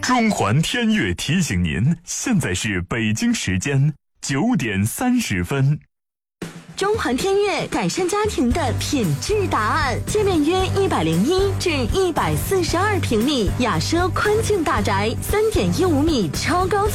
中环天悦提醒您，现在是北京时间9点30分。 中环天悦改善家庭的品质答案，界面约101至142平米，雅奢宽净大宅，3.15米超高